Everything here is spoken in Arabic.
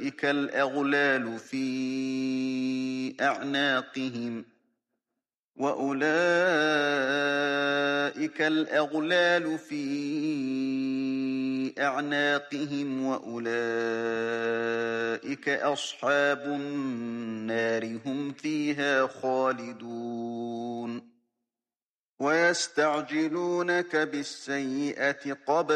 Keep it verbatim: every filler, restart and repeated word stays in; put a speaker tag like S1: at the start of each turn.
S1: وأولئك الأغلال في أعناقهم وأولئك الأغلال في أعناقهم وأولئك أصحاب النار هم فيها خالدون ويستعجلونك بالسيئة قبل